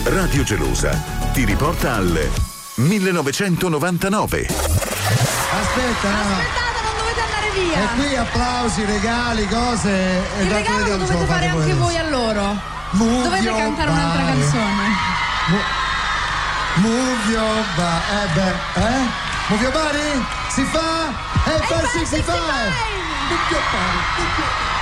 Radio Gelosa ti riporta al 1999. Aspettate, non dovete andare via. E qui applausi, regali, cose. Il regalo lo dovete fare anche voi a loro. Dovete cantare un'altra canzone. Move your body. Move your body? Si fa? 65! Move your body.